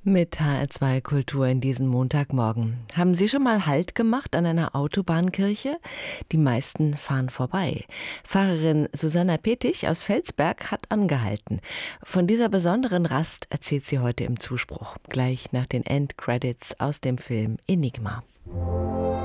Mit HR2 Kultur in diesem Montagmorgen. Haben Sie schon mal Halt gemacht an einer Autobahnkirche? Die meisten fahren vorbei. Pfarrerin Susanna Petich aus Felsberg hat angehalten. Von dieser besonderen Rast erzählt sie heute im Zuspruch. Gleich nach den Endcredits aus dem Film Enigma.